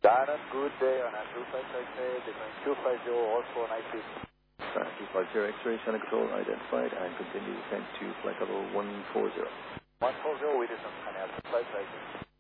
Dana, good day on a 256, between 250, also nice day. 250 X-ray, center control identified, and continue descent to flight level 140. 140, we did some kind of 256.